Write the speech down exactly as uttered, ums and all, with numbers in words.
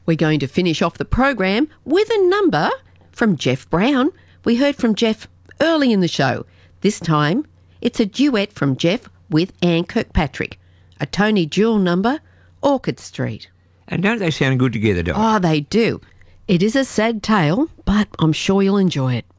We're going to finish off the program with a number from Jeff Brown. We heard from Jeff early in the show. This time, it's a duet from Jeff with Anne Kirkpatrick, a Tony Jewell number, Orchard Street. And don't they sound good together, Di? Oh, they do. It is a sad tale, but I'm sure you'll enjoy it.